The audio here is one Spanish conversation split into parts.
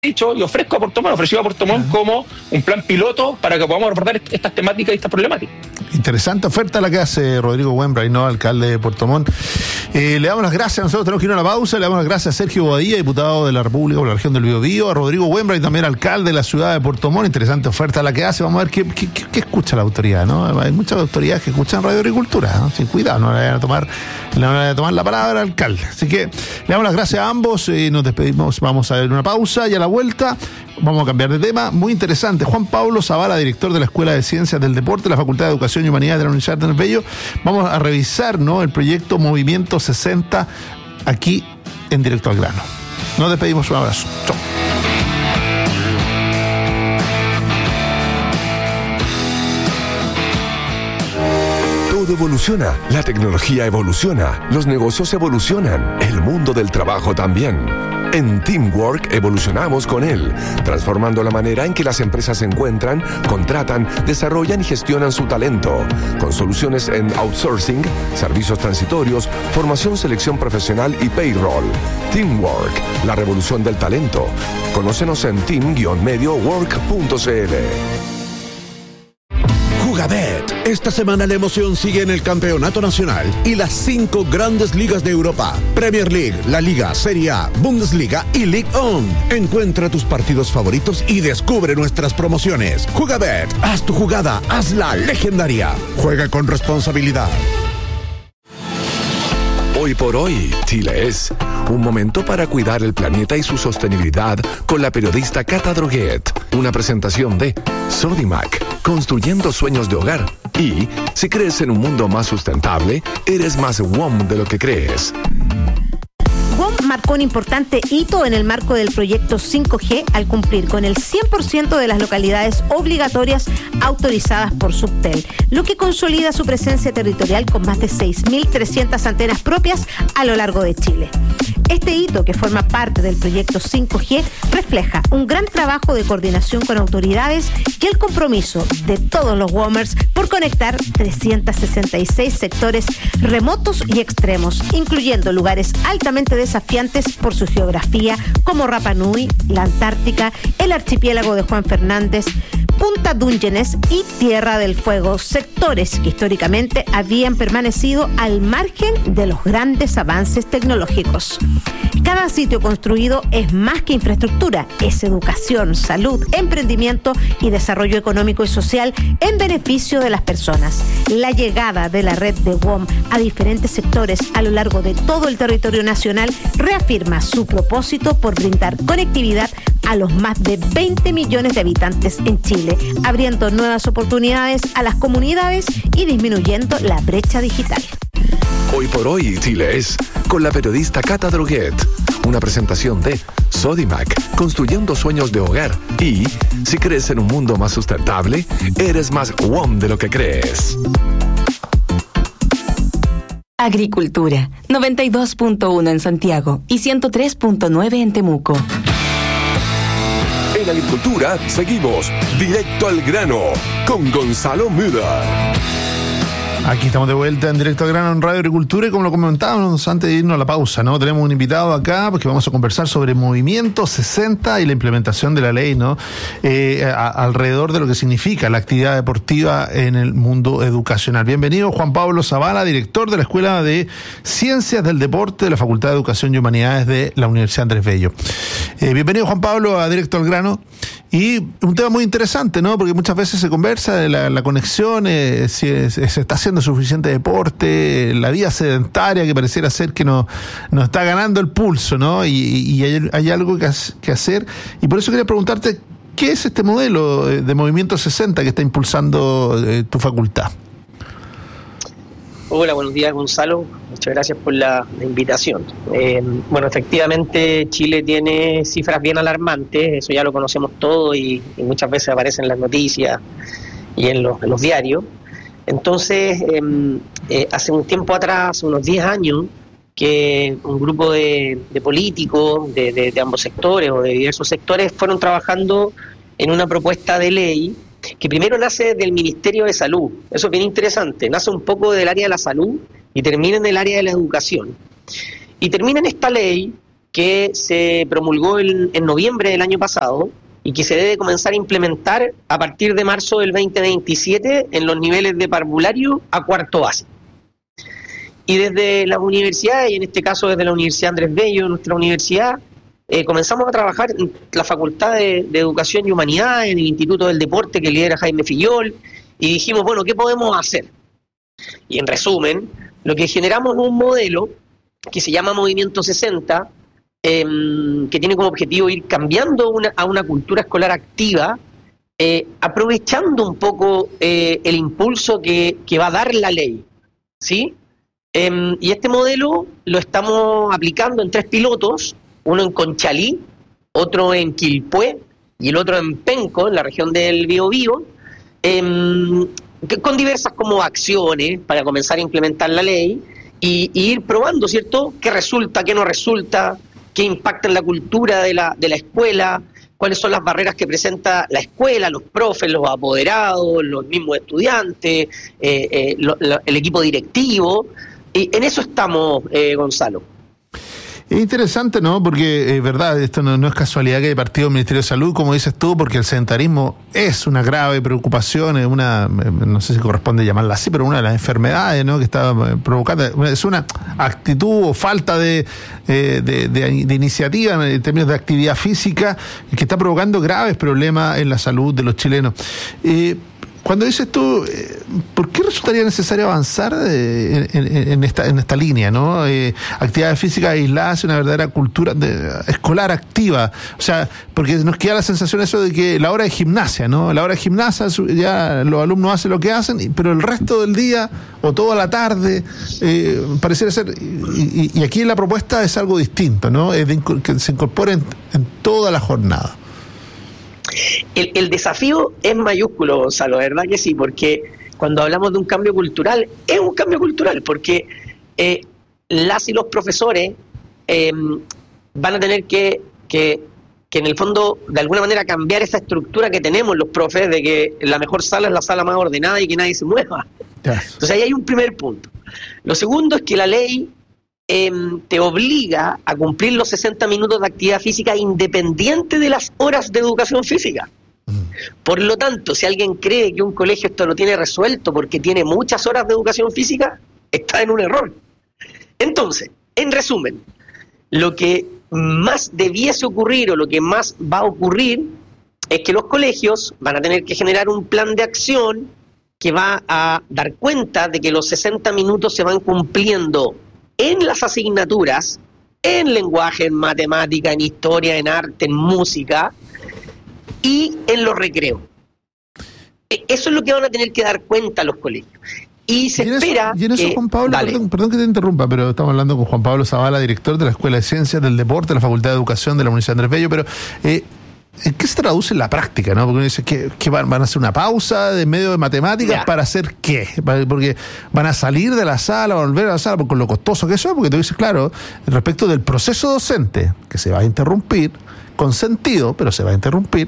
dicho y ofrecido a Puerto Montt como un plan piloto para que podamos abordar estas temáticas y estas problemáticas. Interesante oferta la que hace Rodrigo Weinbray, ¿no? Alcalde de Puerto Montt. Le damos las gracias, nosotros tenemos que ir a una pausa, le damos las gracias a Sergio Bobadilla, diputado de la República por la región del Biobío, a Rodrigo Weinbray, también alcalde de la ciudad de Puerto Montt. Interesante oferta la que hace, vamos a ver qué escucha la autoridad, ¿no? Hay muchas autoridades que escuchan Radio Agricultura, ¿no? Sin cuidado, no le vayan a tomar la palabra al alcalde. Así que le damos las gracias a ambos, nos despedimos, vamos a ver una pausa y a la vuelta vamos a cambiar de tema. Muy interesante. Juan Pablo Zavala, director de la Escuela de Ciencias del Deporte, la Facultad de Educación y Humanidades de la Universidad de Andrés Bello. Vamos a revisar, ¿no?, el proyecto Movimiento 60 aquí en Directo al Grano. Nos despedimos, un abrazo. Chau. Todo evoluciona, la tecnología evoluciona, los negocios evolucionan, el mundo del trabajo también. En Teamwork evolucionamos con él, transformando la manera en que las empresas se encuentran, contratan, desarrollan y gestionan su talento, con soluciones en outsourcing, servicios transitorios, formación, selección profesional y payroll. Teamwork, la revolución del talento. Conócenos en team-mediowork.cl. Jugabet. Esta semana la emoción sigue en el Campeonato Nacional y las 5 grandes ligas de Europa: Premier League, La Liga, Serie A, Bundesliga y Ligue 1. Encuentra tus partidos favoritos y descubre nuestras promociones. Jugabet, haz tu jugada, hazla legendaria. Juega con responsabilidad. Hoy por hoy, Chile es un momento para cuidar el planeta y su sostenibilidad con la periodista Cata Droguet. Una presentación de Sodimac, construyendo sueños de hogar. Y si crees en un mundo más sustentable, eres más WOM de lo que crees. WOM marcó un importante hito en el marco del proyecto 5G al cumplir con el 100% de las localidades obligatorias autorizadas por Subtel, lo que consolida su presencia territorial con más de 6.300 antenas propias a lo largo de Chile. Este hito, que forma parte del proyecto 5G, refleja un gran trabajo de coordinación con autoridades y el compromiso de todos los WOMers por conectar 366 sectores remotos y extremos, incluyendo lugares altamente desafiantes por su geografía, como Rapa Nui, la Antártica, el archipiélago de Juan Fernández, Punta Dungeones y Tierra del Fuego, sectores que históricamente habían permanecido al margen de los grandes avances tecnológicos. Cada sitio construido es más que infraestructura, es educación, salud, emprendimiento y desarrollo económico y social en beneficio de las personas. La llegada de la red de WOM a diferentes sectores a lo largo de todo el territorio nacional reafirma su propósito por brindar conectividad a los más de 20 millones de habitantes en Chile, abriendo nuevas oportunidades a las comunidades y disminuyendo la brecha digital. Hoy por hoy, Chile es con la periodista Cata Droguet. Una presentación de Sodimac, construyendo sueños de hogar. Y si crees en un mundo más sustentable, eres más WOM de lo que crees. Agricultura, 92.1 en Santiago y 103.9 en Temuco. En Agricultura seguimos directo al grano con Gonzalo Müller. Aquí estamos de vuelta en Directo al Grano en Radio Agricultura y como lo comentábamos antes de irnos a la pausa, ¿no? Tenemos un invitado acá porque vamos a conversar sobre Movimiento 60 y la implementación de la ley, ¿no? Alrededor de lo que significa la actividad deportiva en el mundo educacional. Bienvenido, Juan Pablo Zavala, director de la Escuela de Ciencias del Deporte de la Facultad de Educación y Humanidades de la Universidad Andrés Bello. Bienvenido, Juan Pablo, a Directo al Grano. Y un tema muy interesante, ¿no? Porque muchas veces se conversa de la conexión, si se está haciendo suficiente deporte, la vida sedentaria que pareciera ser que nos está ganando el pulso, ¿no? Y hay algo que hacer. Y por eso quería preguntarte, ¿qué es este modelo de Movimiento 60 que está impulsando tu facultad? Hola, buenos días, Gonzalo. Muchas gracias por la invitación. Bueno, efectivamente Chile tiene cifras bien alarmantes, eso ya lo conocemos todos y muchas veces aparecen en las noticias y en los diarios. Entonces, hace un tiempo atrás, unos 10 años, que un grupo de políticos de ambos sectores o de diversos sectores fueron trabajando en una propuesta de ley que primero nace del Ministerio de Salud. Eso es bien interesante, nace un poco del área de la salud y termina en el área de la educación. Y termina en esta ley que se promulgó en noviembre del año pasado y que se debe comenzar a implementar a partir de marzo del 2027 en los niveles de parvulario a cuarto básico. Y desde las universidades, y en este caso desde la Universidad Andrés Bello, nuestra universidad, comenzamos a trabajar en la Facultad de Educación y Humanidades, en el Instituto del Deporte que lidera Jaime Fillol, y dijimos, bueno, ¿qué podemos hacer? Y en resumen, lo que generamos es un modelo que se llama Movimiento 60, que tiene como objetivo ir cambiando a una cultura escolar activa, aprovechando un poco el impulso que va a dar la ley, ¿sí? Y este modelo lo estamos aplicando en 3 pilotos, uno en Conchalí, otro en Quilpué y el otro en Penco, en la región del Biobío, con diversas como acciones para comenzar a implementar la ley y ir probando, ¿cierto?, qué resulta, qué no resulta, qué impacta en la cultura de la escuela, cuáles son las barreras que presenta la escuela, los profes, los apoderados, los mismos estudiantes, el equipo directivo. Y en eso estamos, Gonzalo. Es interesante, ¿no? Porque es verdad, esto no es casualidad que haya partido el Ministerio de Salud, como dices tú, porque el sedentarismo es una grave preocupación, es una, no sé si corresponde llamarla así, pero una de las enfermedades, ¿no?, que está provocando, es una actitud o falta de iniciativa en términos de actividad física que está provocando graves problemas en la salud de los chilenos. Cuando dices tú, ¿por qué resultaría necesario avanzar en esta línea, ¿no? Actividades físicas aisladas, una verdadera cultura escolar activa. O sea, porque nos queda la sensación eso de que la hora de gimnasia, ¿no? La hora de gimnasia, ya los alumnos hacen lo que hacen, pero el resto del día o toda la tarde pareciera ser, y aquí la propuesta es algo distinto, ¿no? Que se incorpore en toda la jornada. El desafío es mayúsculo, Gonzalo, ¿verdad que sí? Porque cuando hablamos de un cambio cultural, es un cambio cultural, porque las y los profesores van a tener que en el fondo, de alguna manera, cambiar esa estructura que tenemos los profes, de que la mejor sala es la sala más ordenada y que nadie se mueva. Yes. Entonces ahí hay un primer punto. Lo segundo es que la ley te obliga a cumplir los 60 minutos de actividad física independiente de las horas de educación física. Por lo tanto, si alguien cree que un colegio esto lo tiene resuelto porque tiene muchas horas de educación física, está en un error. Entonces, en resumen, lo que más debiese ocurrir o lo que más va a ocurrir es que los colegios van a tener que generar un plan de acción que va a dar cuenta de que los 60 minutos se van cumpliendo en las asignaturas, en lenguaje, en matemática, en historia, en arte, en música y en los recreos. Eso es lo que van a tener que dar cuenta los colegios. Y se espera y en eso, Juan Pablo, perdón que te interrumpa, pero estamos hablando con Juan Pablo Zavala, director de la Escuela de Ciencias del Deporte de la Facultad de Educación de la Universidad Andrés Bello, pero ¿en qué se traduce en la práctica, no? Porque uno dice que van a hacer una pausa de medio de matemáticas para hacer qué, porque van a salir de la sala, volver a la sala, con lo costoso que eso es, porque tú dices, claro, respecto del proceso docente, que se va a interrumpir, con sentido, pero se va a interrumpir,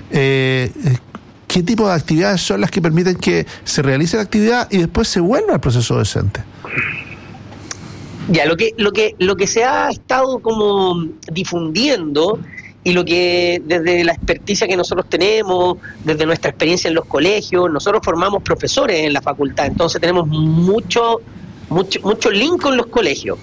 ¿qué tipo de actividades son las que permiten que se realice la actividad y después se vuelva al proceso docente? Ya, lo que se ha estado como difundiendo y lo que desde la experticia que nosotros tenemos, desde nuestra experiencia en los colegios, nosotros formamos profesores en la facultad, entonces tenemos mucho link con los colegios.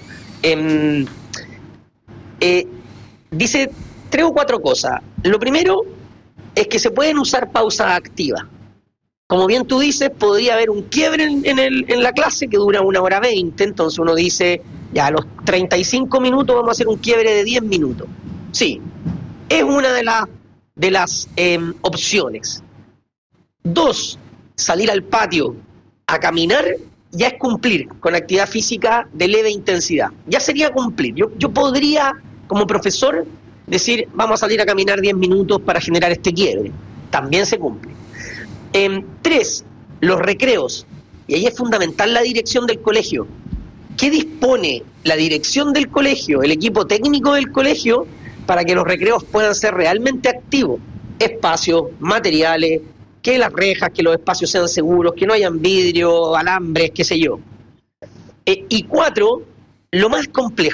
Dice 3 o 4 cosas. Lo primero es que se pueden usar pausas activas. Como bien tú dices, podría haber un quiebre en la clase que dura 1 hora 20, entonces uno dice, ya a los 35 minutos vamos a hacer un quiebre de 10 minutos. Sí, es una de las opciones. 2, salir al patio a caminar ya es cumplir con actividad física de leve intensidad. Ya sería cumplir. Yo podría, como profesor, decir, vamos a salir a caminar 10 minutos para generar este quiebre. También se cumple. 3, los recreos. Y ahí es fundamental la dirección del colegio. ¿Qué dispone la dirección del colegio, el equipo técnico del colegio, para que los recreos puedan ser realmente activos? Espacios, materiales, que las rejas, que los espacios sean seguros, que no hayan vidrio, alambres, qué sé yo. Y 4, lo más complejo,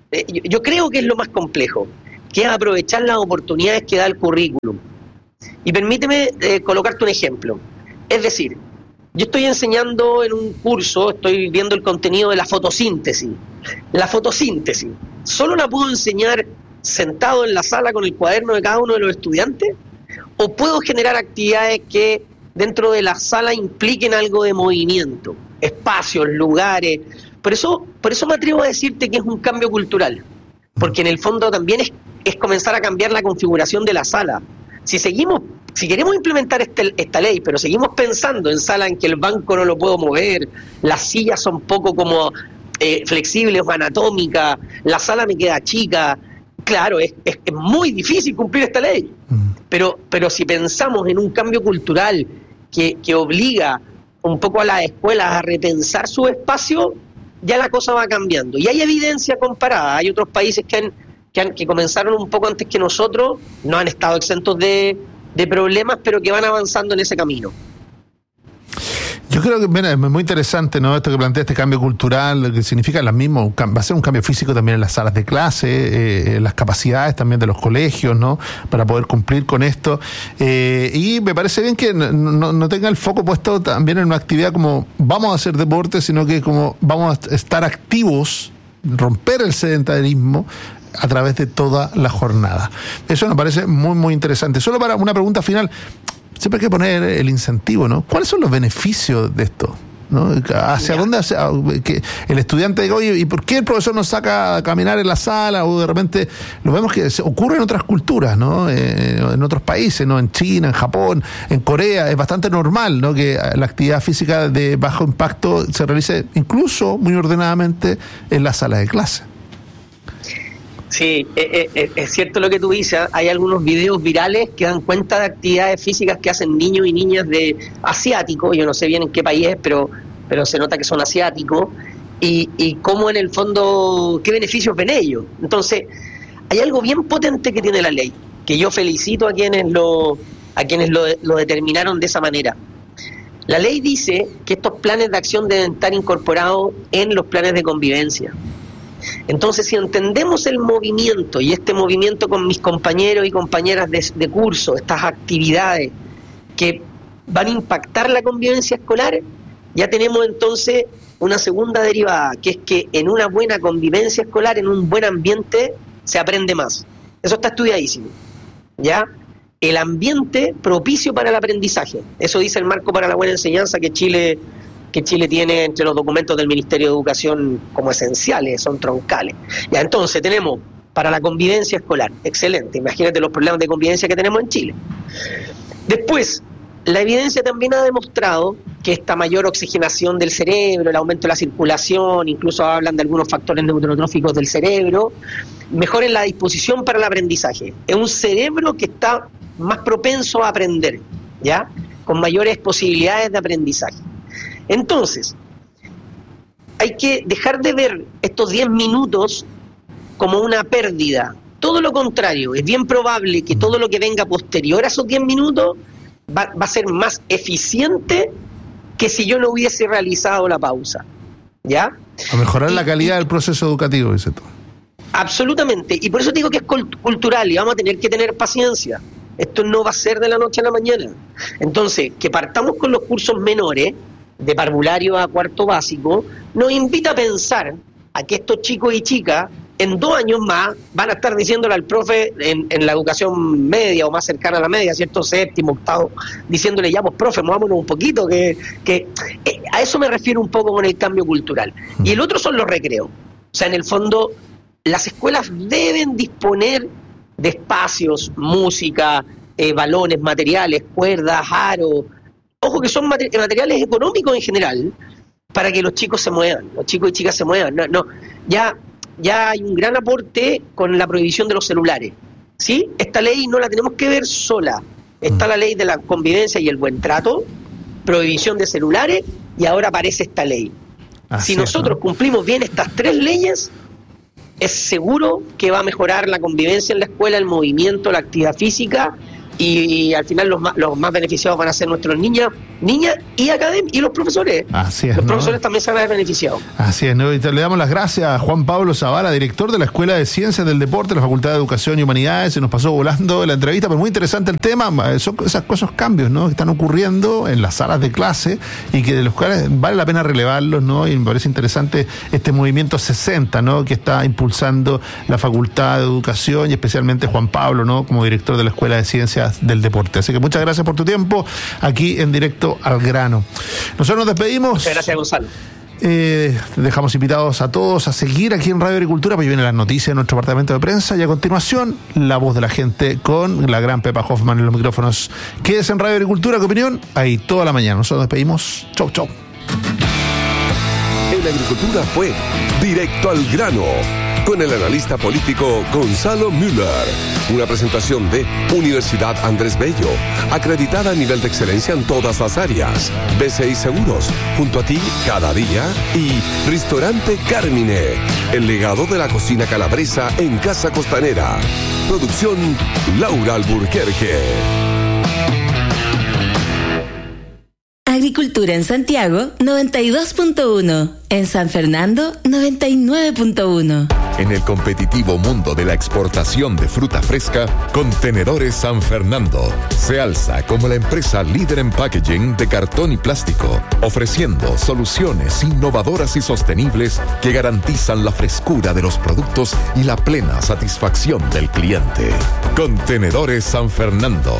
yo creo que es lo más complejo, que es aprovechar las oportunidades que da el currículum. Y permíteme colocarte un ejemplo. Es decir, yo estoy enseñando en un curso, estoy viendo el contenido de la fotosíntesis. La fotosíntesis, ¿solo la puedo enseñar sentado en la sala con el cuaderno de cada uno de los estudiantes? ¿O puedo generar actividades que dentro de la sala impliquen algo de movimiento, espacios, lugares? Por eso me atrevo a decirte que es un cambio cultural, porque en el fondo también es comenzar a cambiar la configuración de la sala. Si queremos implementar esta ley, pero seguimos pensando en sala en que el banco no lo puedo mover, las sillas son poco como flexibles o anatómicas, la sala me queda chica, claro, es muy difícil cumplir esta ley. Pero si pensamos en un cambio cultural que obliga un poco a las escuelas a repensar su espacio, ya la cosa va cambiando. Y hay evidencia comparada. Hay otros países que comenzaron un poco antes que nosotros, no han estado exentos de problemas, pero que van avanzando en ese camino. Yo creo que es muy interesante, ¿no? Esto que plantea este cambio cultural, lo que significa va a ser un cambio físico también en las salas de clase, las capacidades también de los colegios, ¿no? Para poder cumplir con esto. Y me parece bien que no tenga el foco puesto también en una actividad como vamos a hacer deporte, sino que como vamos a estar activos, romper el sedentarismo a través de toda la jornada. Eso me parece muy, muy interesante. Solo para una pregunta final, siempre hay que poner el incentivo, ¿no? ¿Cuáles son los beneficios de esto? ¿No? ¿Hacia dónde? Que el estudiante diga, oye, ¿y por qué el profesor nos saca a caminar en la sala? O de repente lo vemos que ocurre en otras culturas, ¿no? En otros países, ¿no? En China, en Japón, en Corea, es bastante normal, ¿no? Que la actividad física de bajo impacto se realice incluso muy ordenadamente en la sala de clase. Sí, es cierto lo que tú dices. Hay algunos videos virales que dan cuenta de actividades físicas que hacen niños y niñas de asiáticos, yo no sé bien en qué país es, pero se nota que son asiáticos, y cómo en el fondo, qué beneficios ven ellos. Entonces, hay algo bien potente que tiene la ley, que yo felicito a quienes lo determinaron de esa manera. La ley dice que estos planes de acción deben estar incorporados en los planes de convivencia. Entonces, si entendemos el movimiento y este movimiento con mis compañeros y compañeras de curso, estas actividades que van a impactar la convivencia escolar, ya tenemos entonces una segunda derivada, que es que en una buena convivencia escolar, en un buen ambiente, se aprende más. Eso está estudiadísimo, ¿ya? El ambiente propicio para el aprendizaje. Eso dice el marco para la buena enseñanza que Chile tiene entre los documentos del Ministerio de Educación como esenciales, son troncales. Ya, entonces tenemos para la convivencia escolar, excelente, imagínate los problemas de convivencia que tenemos en Chile. Después, la evidencia también ha demostrado que esta mayor oxigenación del cerebro, el aumento de la circulación, incluso hablan de algunos factores neurotróficos del cerebro, mejoren la disposición para el aprendizaje. Es un cerebro que está más propenso a aprender, ¿ya? Con mayores posibilidades de aprendizaje. Entonces, hay que dejar de ver estos 10 minutos como una pérdida. Todo lo contrario, es bien probable que todo lo que venga posterior a esos 10 minutos va a ser más eficiente que si yo no hubiese realizado la pausa, ¿ya? A mejorar la calidad del proceso educativo, dice tú. Absolutamente, y por eso digo que es cultural y vamos a tener que tener paciencia. Esto no va a ser de la noche a la mañana. Entonces, que partamos con los cursos menores, de parvulario a cuarto básico, nos invita a pensar a que estos chicos y chicas en 2 años más van a estar diciéndole al profe en la educación media o más cercana a la media, ¿cierto? 7º, 8º, diciéndole ya, pues profe, movámonos un poquito, que a eso me refiero un poco con el cambio cultural. Y el otro son los recreos. O sea, en el fondo, las escuelas deben disponer de espacios, música, balones, materiales, cuerdas, aros. Ojo que son materiales económicos en general, para que los chicos se muevan, los chicos y chicas se muevan. Ya hay un gran aporte con la prohibición de los celulares, ¿sí? Esta ley no la tenemos que ver sola. Está la ley de la convivencia y el buen trato, prohibición de celulares, y ahora aparece esta ley. Si nosotros cumplimos bien estas 3 leyes, es seguro que va a mejorar la convivencia en la escuela, el movimiento, la actividad física, y al final los más beneficiados van a ser nuestros niñas y los profesores. Así es, los profesores también se van a ver beneficiados. Así es, ¿no? Y le damos las gracias a Juan Pablo Zavala, director de la Escuela de Ciencias del Deporte de la Facultad de Educación y Humanidades. Se nos pasó volando la entrevista, pero muy interesante el tema. Son esos cambios, ¿no?, que están ocurriendo en las salas de clase y que de los cuales vale la pena relevarlos, ¿no? Y me parece interesante este movimiento 60, ¿no?, que está impulsando la Facultad de Educación y especialmente Juan Pablo, ¿no?, como director de la Escuela de Ciencias del Deporte. Así que muchas gracias por tu tiempo aquí en Directo al Grano. Nosotros nos despedimos. Muchas gracias, Gonzalo. Dejamos invitados a todos a seguir aquí en Radio Agricultura, pues vienen las noticias de nuestro departamento de prensa y a continuación la voz de la gente con la gran Pepa Hoffman en los micrófonos. Quédese en Radio Agricultura, ¿qué opinión? Ahí toda la mañana. Nosotros nos despedimos. Chau, chau. En Agricultura fue Directo al Grano con el analista político Gonzalo Müller. Una presentación de Universidad Andrés Bello, acreditada a nivel de excelencia en todas las áreas. BCI Seguros, junto a ti cada día. Y Restaurante Carmine, el legado de la cocina calabresa en Casa Costanera. Producción Laura Alburquerque. Agricultura en Santiago, 92.1. En San Fernando, 99.1. En el competitivo mundo de la exportación de fruta fresca, Contenedores San Fernando se alza como la empresa líder en packaging de cartón y plástico, ofreciendo soluciones innovadoras y sostenibles que garantizan la frescura de los productos y la plena satisfacción del cliente. Contenedores San Fernando,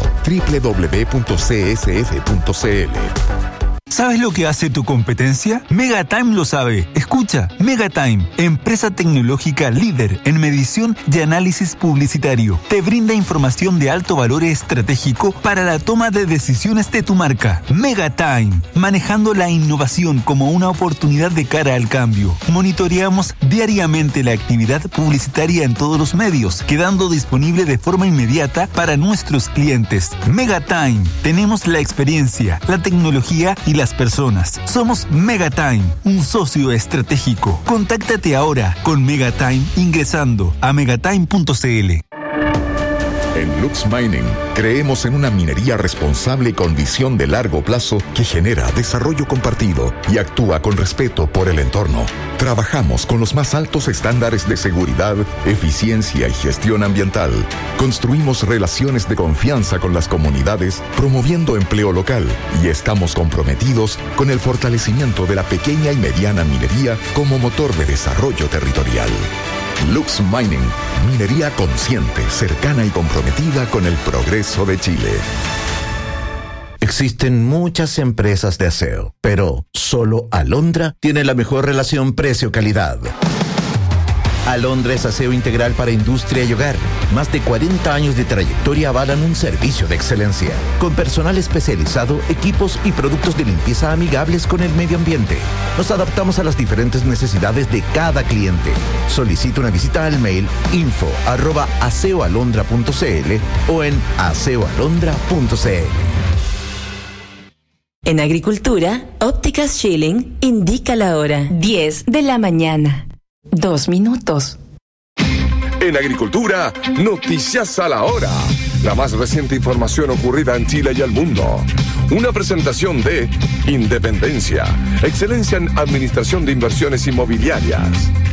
www.csf.cl. ¿Sabes lo que hace tu competencia? Megatime lo sabe. Escucha, Megatime, empresa tecnológica líder en medición y análisis publicitario. Te brinda información de alto valor estratégico para la toma de decisiones de tu marca. Megatime, manejando la innovación como una oportunidad de cara al cambio. Monitoreamos diariamente la actividad publicitaria en todos los medios, quedando disponible de forma inmediata para nuestros clientes. Megatime, tenemos la experiencia, la tecnología y las personas. Somos Megatime, un socio estratégico. Contáctate ahora con Megatime ingresando a megatime.cl. En Lux Mining creemos en una minería responsable con visión de largo plazo que genera desarrollo compartido y actúa con respeto por el entorno. Trabajamos con los más altos estándares de seguridad, eficiencia y gestión ambiental. Construimos relaciones de confianza con las comunidades, promoviendo empleo local, y estamos comprometidos con el fortalecimiento de la pequeña y mediana minería como motor de desarrollo territorial. Lux Mining, minería consciente, cercana y comprometida con el progreso de Chile. Existen muchas empresas de aseo, pero solo Alondra tiene la mejor relación precio-calidad. Alondra es aseo integral para industria y hogar. Más de 40 años de trayectoria avalan un servicio de excelencia, con personal especializado, equipos y productos de limpieza amigables con el medio ambiente. Nos adaptamos a las diferentes necesidades de cada cliente. Solicita una visita al mail info@aseoalondra.cl o en aseoalondra.cl. En Agricultura, Ópticas Schilling indica la hora 10 de la mañana. 2 minutos. En Agricultura, noticias a la hora. La más reciente información ocurrida en Chile y el mundo. Una presentación de Independencia, excelencia en administración de inversiones inmobiliarias.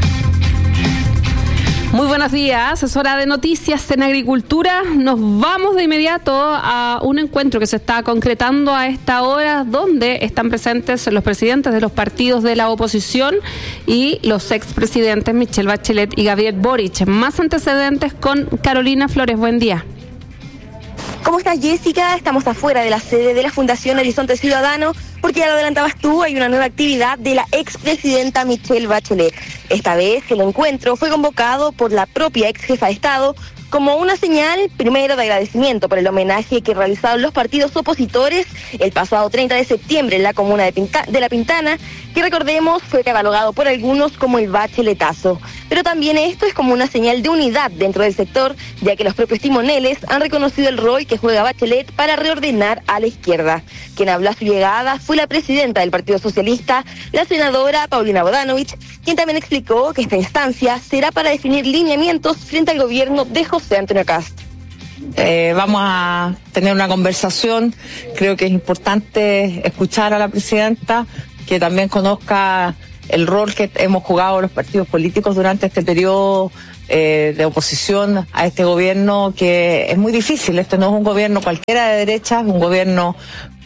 Muy buenos días, es hora de noticias en Agricultura. Nos vamos de inmediato a un encuentro que se está concretando a esta hora, donde están presentes los presidentes de los partidos de la oposición y los expresidentes Michelle Bachelet y Gabriel Boric. Más antecedentes con Carolina Flores. Buen día. ¿Cómo estás, Jessica? Estamos afuera de la sede de la Fundación Horizonte Ciudadano, porque ya lo adelantabas tú, hay una nueva actividad de la expresidenta Michelle Bachelet. Esta vez el encuentro fue convocado por la propia ex jefa de Estado como una señal, primero, de agradecimiento por el homenaje que realizaron los partidos opositores el pasado 30 de septiembre en la comuna de La Pintana, que recordemos fue catalogado por algunos como el bacheletazo. Pero también esto es como una señal de unidad dentro del sector, ya que los propios timoneles han reconocido el rol que juega Bachelet para reordenar a la izquierda. Quien habló a su llegada fue la presidenta del Partido Socialista, la senadora Paulina Bodanovich, quien también explicó que esta instancia será para definir lineamientos frente al gobierno de José Antonio Kast. vamos a tener una conversación. Creo que es importante escuchar a la presidenta, que también conozca el rol que hemos jugado los partidos políticos durante este periodo de oposición a este gobierno, que es muy difícil. Este no es un gobierno cualquiera de derecha, es un gobierno